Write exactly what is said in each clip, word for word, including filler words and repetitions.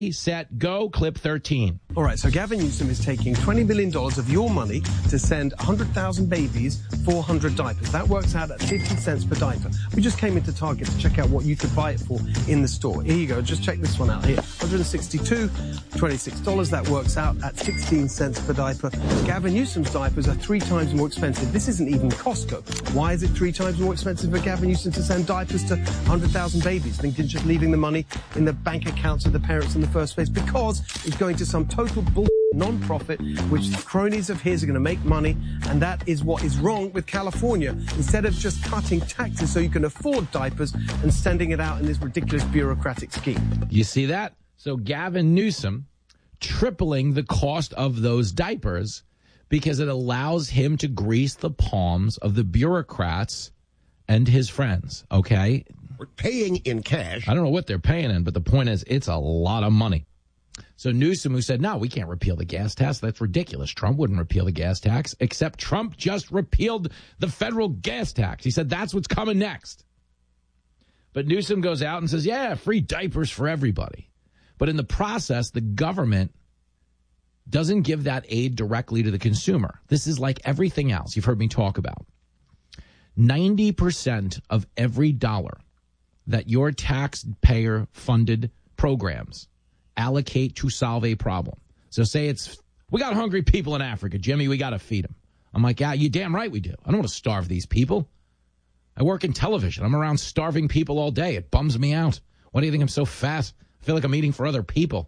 Set, go, clip thirteen. All right, so Gavin Newsom is taking twenty million dollars of your money to send one hundred thousand babies four hundred diapers. That works out at fifty cents per diaper. We just came into Target to check out what you could buy it for in the store. Here you go, just check this one out here. one hundred sixty-two dollars, twenty-six dollars. That works out at sixteen cents per diaper. Gavin Newsom's diapers are three times more expensive. This isn't even Costco. Why is it three times more expensive for Gavin Newsom to send diapers to one hundred thousand babies than just leaving the money in the bank accounts of the parents in the first place? Because it's going to some total bull non-profit, which cronies of his are going to make money, and that is what is wrong with California. Instead of just cutting taxes so you can afford diapers and sending it out in this ridiculous bureaucratic scheme. You see that? So Gavin Newsom tripling the cost of those diapers because it allows him to grease the palms of the bureaucrats and his friends, okay? We're paying in cash. I don't know what they're paying in, but the point is it's a lot of money. So Newsom, who said, no, we can't repeal the gas tax. That's ridiculous. Trump wouldn't repeal the gas tax, except Trump just repealed the federal gas tax. He said that's what's coming next. But Newsom goes out and says, yeah, free diapers for everybody. But in the process, the government doesn't give that aid directly to the consumer. This is like everything else you've heard me talk about. ninety percent of every dollar that your taxpayer-funded programs allocate to solve a problem. So say it's, we got hungry people in Africa, Jimmy, we got to feed them. I'm like, yeah, you damn right we do. I don't want to starve these people. I work in television. I'm around starving people all day. It bums me out. Why do you think I'm so fat? I feel like I'm eating for other people.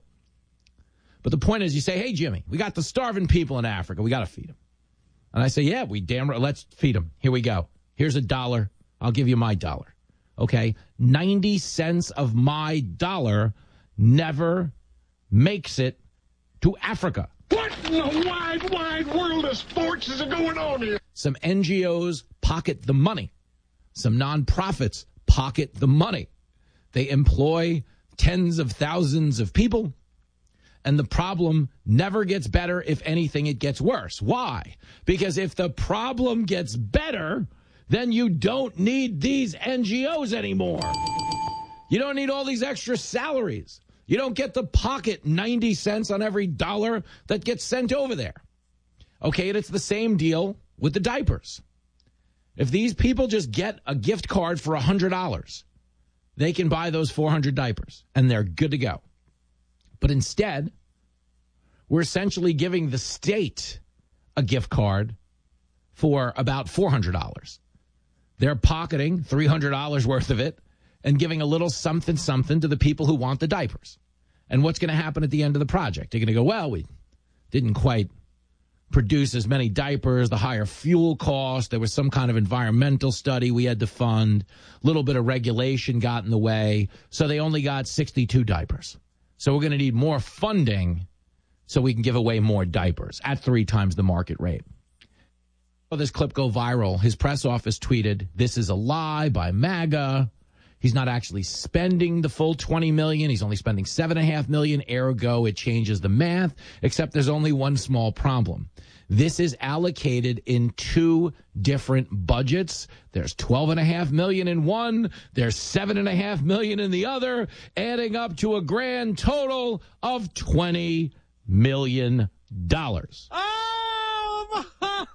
But the point is, you say, hey, Jimmy, we got the starving people in Africa. We got to feed them. And I say, yeah, we damn right. Let's feed them. Here we go. Here's a dollar. I'll give you my dollar. Okay? ninety cents of my dollar never makes it to Africa. What in the wide, wide world of sports is going on here? Some N G Os pocket the money. Some nonprofits pocket the money. They employ tens of thousands of people, and the problem never gets better. If anything, it gets worse. Why? Because if the problem gets better, then you don't need these N G Os anymore. You don't need all these extra salaries. You don't get to pocket ninety cents on every dollar that gets sent over there. Okay, and it's the same deal with the diapers. If these people just get a gift card for one hundred dollars, they can buy those four hundred diapers, and they're good to go. But instead, we're essentially giving the state a gift card for about four hundred dollars. They're pocketing three hundred dollars worth of it and giving a little something something to the people who want the diapers. And what's going to happen at the end of the project? They're going to go, well, we didn't quite produce as many diapers, the higher fuel cost, there was some kind of environmental study we had to fund, a little bit of regulation got in the way, so they only got sixty-two diapers. So we're going to need more funding so we can give away more diapers at three times the market rate. Oh, this clip go viral. His press office tweeted, this is a lie by MAGA. He's not actually spending the full twenty million dollars. He's only spending seven point five million dollars. Ergo, it changes the math, except there's only one small problem. This is allocated in two different budgets. There's twelve point five million dollars in one. There's seven point five million dollars in the other, adding up to a grand total of twenty million dollars. Oh,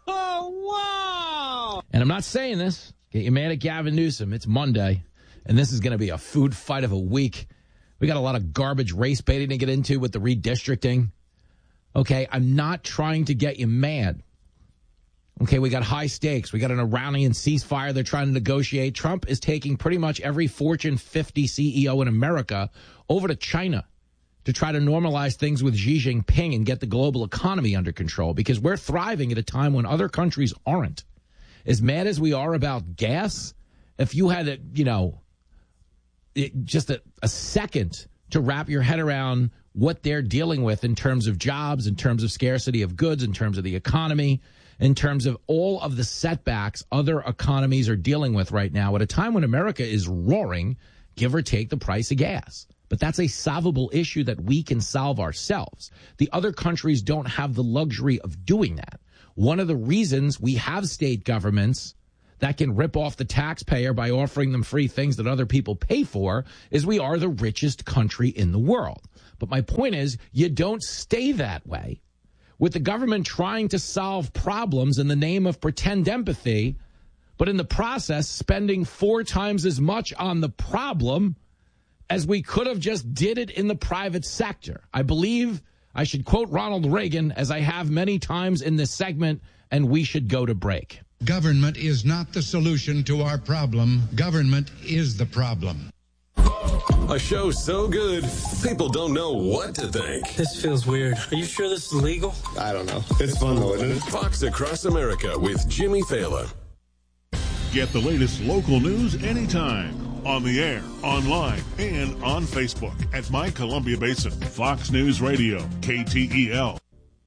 wow. And I'm not saying this. Get you mad at Gavin Newsom. It's Monday. And this is going to be a food fight of a week. We got a lot of garbage race baiting to get into with the redistricting. Okay, I'm not trying to get you mad. Okay, we got high stakes. We got an Iranian ceasefire they're trying to negotiate. Trump is taking pretty much every Fortune fifty C E O in America over to China to try to normalize things with Xi Jinping and get the global economy under control, because we're thriving at a time when other countries aren't. As mad as we are about gas, if you had, a, you know, it, just a, a second to wrap your head around what they're dealing with in terms of jobs, in terms of scarcity of goods, in terms of the economy, in terms of all of the setbacks other economies are dealing with right now at a time when America is roaring, give or take the price of gas. But that's a solvable issue that we can solve ourselves. The other countries don't have the luxury of doing that. One of the reasons we have state governments that can rip off the taxpayer by offering them free things that other people pay for is we are the richest country in the world. But my point is, you don't stay that way. With the government trying to solve problems in the name of pretend empathy, but in the process spending four times as much on the problem as we could have just did it in the private sector. I believe I should quote Ronald Reagan, as I have many times in this segment, and we should go to break. Government is not the solution to our problem. Government is the problem. A show so good, people don't know what to think. This feels weird. Are you sure this is legal? I don't know. It's fun though, isn't it? Fox Across America with Jimmy Fallon. Get the latest local news anytime. On the air, online, and on Facebook at My Columbia Basin. Fox News Radio, K T E L.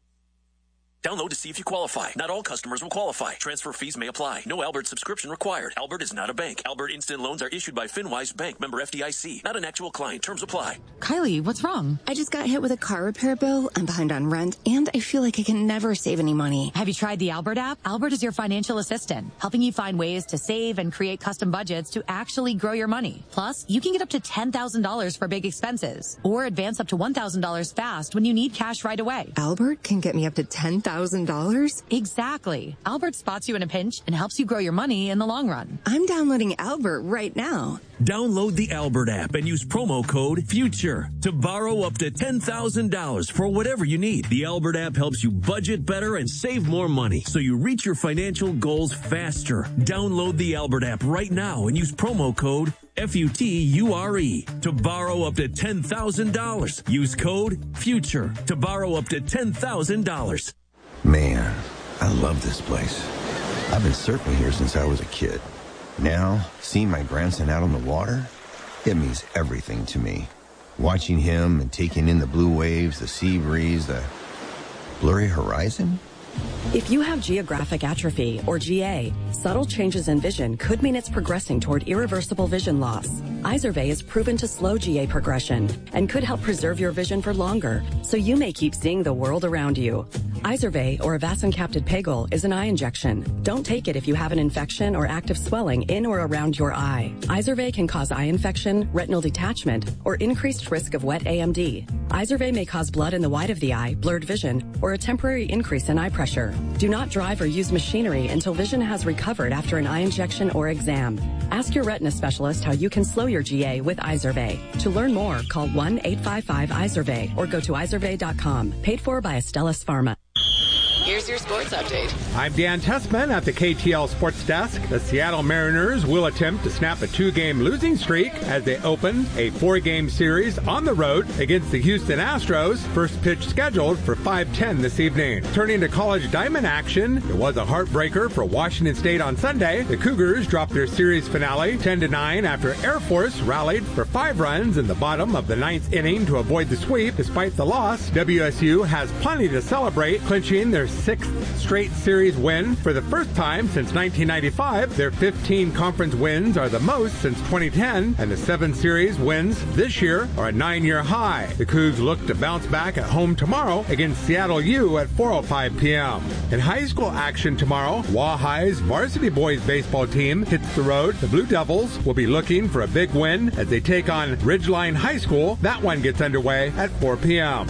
Download to see if you qualify. Not all customers will qualify. Transfer fees may apply. No Albert subscription required. Albert is not a bank. Albert Instant Loans are issued by FinWise Bank, member F D I C. Not an actual client. Terms apply. Kylie, what's wrong? I just got hit with a car repair bill. I'm behind on rent, and I feel like I can never save any money. Have you tried the Albert app? Albert is your financial assistant, helping you find ways to save and create custom budgets to actually grow your money. Plus, you can get up to ten thousand dollars for big expenses, or advance up to one thousand dollars fast when you need cash right away. Albert can get me up to ten thousand dollars? one thousand dollars? Exactly. Albert spots you in a pinch and helps you grow your money in the long run. I'm downloading Albert right now. Download the Albert app and use promo code FUTURE to borrow up to ten thousand dollars for whatever you need. The Albert app helps you budget better and save more money so you reach your financial goals faster. Download the Albert app right now and use promo code F U T U R E to borrow up to ten thousand dollars. Use code FUTURE to borrow up to ten thousand dollars. Man, I love this place. I've been surfing here since I was a kid. Now, seeing my grandson out on the water, it means everything to me. Watching him and taking in the blue waves, the sea breeze, the blurry horizon. If you have geographic atrophy, or G A, subtle changes in vision could mean it's progressing toward irreversible vision loss. Izervay is proven to slow G A progression and could help preserve your vision for longer, so you may keep seeing the world around you. Izervay, or avacincaptad pegol, is an eye injection. Don't take it if you have an infection or active swelling in or around your eye. Izervay can cause eye infection, retinal detachment, or increased risk of wet A M D. Izervay may cause blood in the white of the eye, blurred vision, or a temporary increase in eye pressure. Do not drive or use machinery until vision has recovered after an eye injection or exam. Ask your retina specialist how you can slow your G A with Izervay. To learn more, call one eight five five Izervay or go to izervay dot com. Paid for by Astellas Pharma. Here's your sports update. I'm Dan Tessman at the K T L Sports Desk. The Seattle Mariners will attempt to snap a two-game losing streak as they open a four-game series on the road against the Houston Astros. First pitch scheduled for five ten this evening. Turning to college diamond action, it was a heartbreaker for Washington State on Sunday. The Cougars dropped their series finale ten to nine after Air Force rallied for five runs in the bottom of the ninth inning to avoid the sweep. Despite the loss, W S U has plenty to celebrate, clinching their sixth straight series win for the first time since nineteen ninety-five. Their fifteen conference wins are the most since twenty ten, and the seven series wins this year are a nine-year high. The Cougs look to bounce back at home tomorrow against Seattle U at four oh five p.m. In high school action tomorrow, Wahi's varsity boys baseball team hits the road. The Blue Devils will be looking for a big win as they take on Ridgeline High School. That one gets underway at four p.m.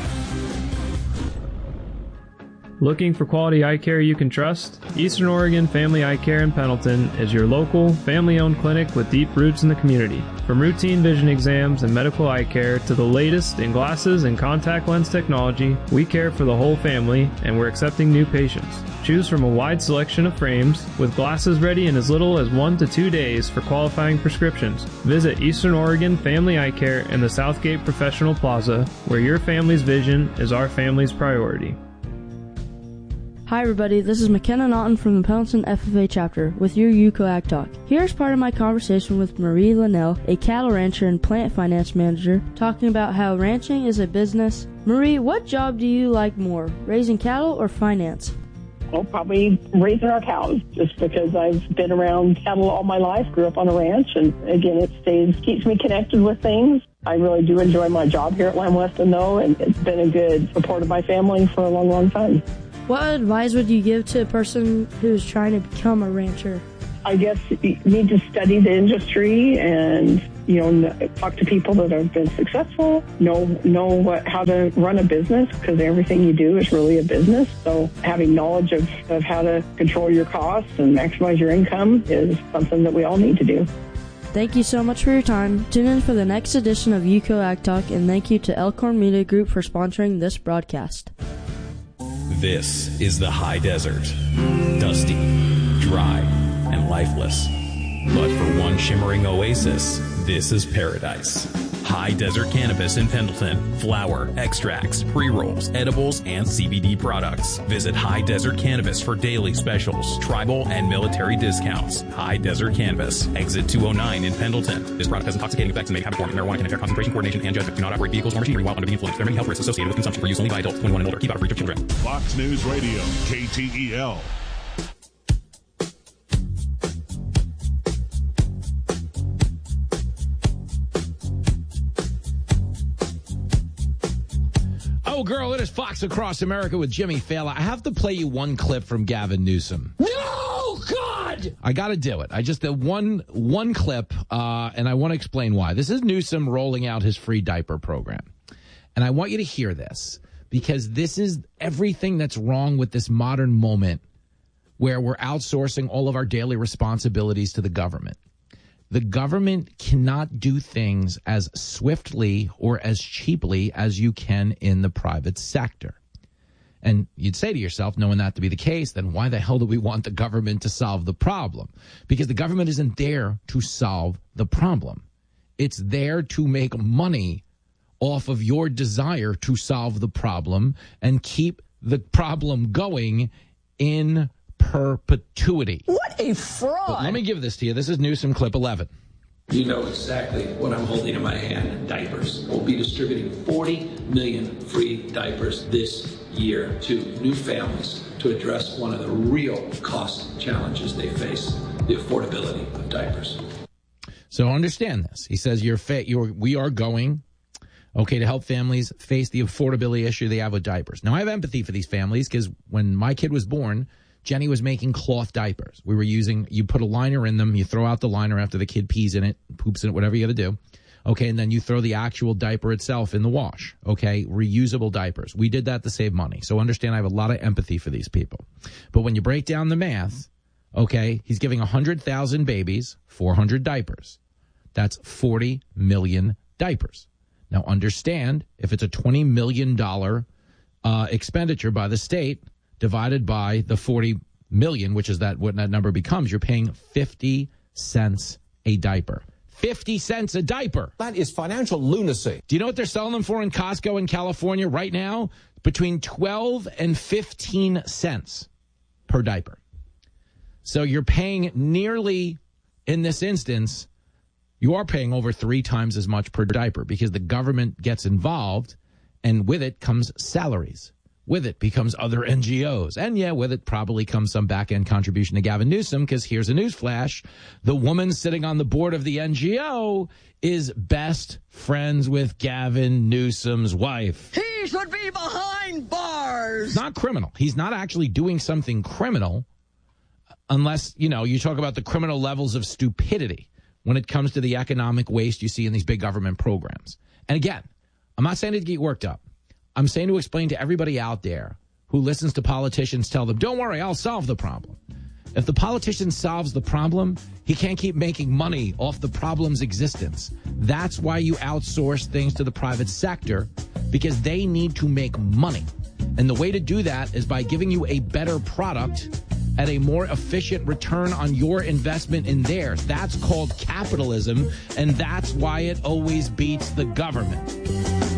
Looking for quality eye care you can trust? Eastern Oregon Family Eye Care in Pendleton is your local, family-owned clinic with deep roots in the community. From routine vision exams and medical eye care to the latest in glasses and contact lens technology, we care for the whole family, and we're accepting new patients. Choose from a wide selection of frames, with glasses ready in as little as one to two days for qualifying prescriptions. Visit Eastern Oregon Family Eye Care in the Southgate Professional Plaza, where your family's vision is our family's priority. Hi everybody, this is McKenna Naughton from the Pendleton F F A chapter with your U C O A G Talk. Here's part of my conversation with Marie Linnell, a cattle rancher and plant finance manager, talking about how ranching is a business. Marie, what job do you like more, raising cattle or finance? Well, probably raising our cows, just because I've been around cattle all my life, grew up on a ranch, and again, it stays, keeps me connected with things. I really do enjoy my job here at Lamb Weston, though, and it's been a good support of my family for a long, long time. What advice would you give to a person who's trying to become a rancher? I guess you need to study the industry and, you know, talk to people that have been successful, know know what, how to run a business, because everything you do is really a business. So having knowledge of, of how to control your costs and maximize your income is something that we all need to do. Thank you so much for your time. Tune in for the next edition of UCO Ag Talk, and thank you to Elkhorn Media Group for sponsoring this broadcast. This is the high desert. Dusty, dry, and lifeless. But for one shimmering oasis, this is paradise. High Desert Cannabis in Pendleton. Flower, extracts, pre-rolls, edibles, and C B D products. Visit High Desert Cannabis for daily specials, tribal, and military discounts. High Desert Cannabis. Exit two oh nine in Pendleton. This product has intoxicating effects and may habit forming. Marijuana can impair concentration, coordination, and judgment. Do not operate vehicles or machinery while under the influence. There are many health risks associated with consumption for use only by adults twenty-one and older. Keep out of reach of children. Fox News Radio, K T E L. Oh, girl, it is Fox Across America with Jimmy Fallon. I have to play you one clip from Gavin Newsom. No, God! I got to do it. I just did one one clip, uh, and I want to explain why. This is Newsom rolling out his free diaper program. And I want you to hear this, because this is everything that's wrong with this modern moment where we're outsourcing all of our daily responsibilities to the government. The government cannot do things as swiftly or as cheaply as you can in the private sector. And you'd say to yourself, knowing that to be the case, then why the hell do we want the government to solve the problem? Because the government isn't there to solve the problem. It's there to make money off of your desire to solve the problem and keep the problem going in perpetuity. What a fraud. But let me give this to you. This is Newsom clip eleven. You know exactly what I'm holding in my hand, diapers. We'll be distributing forty million free diapers this year to new families to address one of the real cost challenges they face, the affordability of diapers. So understand this. He says you're fa- you're, we are going, okay, to help families face the affordability issue they have with diapers. Now, I have empathy for these families because when my kid was born, Jenny was making cloth diapers. We were using, you put a liner in them, you throw out the liner after the kid pees in it, poops in it, whatever you got to do. Okay, and then you throw the actual diaper itself in the wash. Okay, reusable diapers. We did that to save money. So understand I have a lot of empathy for these people. But when you break down the math, okay, he's giving one hundred thousand babies four hundred diapers. That's forty million diapers. Now understand, if it's a twenty million dollars uh, expenditure by the state, divided by the forty million, which is that what that number becomes, you're paying fifty cents a diaper. fifty cents a diaper. That is financial lunacy. Do you know what they're selling them for in Costco in California right now? Between twelve and fifteen cents per diaper. So you're paying nearly, in this instance, you are paying over three times as much per diaper because the government gets involved, and with it comes salaries. With it becomes other N G Os. And yeah, with it probably comes some back-end contribution to Gavin Newsom, because here's a newsflash. The woman sitting on the board of the N G O is best friends with Gavin Newsom's wife. He should be behind bars. Not criminal. He's not actually doing something criminal unless, you know, you talk about the criminal levels of stupidity when it comes to the economic waste you see in these big government programs. And again, I'm not saying to get worked up. I'm saying to explain to everybody out there who listens to politicians tell them, don't worry, I'll solve the problem. If the politician solves the problem, he can't keep making money off the problem's existence. That's why you outsource things to the private sector, because they need to make money. And the way to do that is by giving you a better product at a more efficient return on your investment in theirs. That's called capitalism, and that's why it always beats the government.